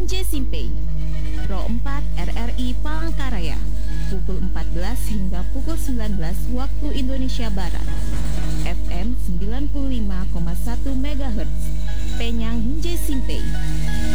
Hinje Simpei. Pro 4 RRI Palangkaraya, pukul 14 hingga pukul 19 waktu Indonesia Barat. FM 95,1 MHz, Penyang Hinje Simpei.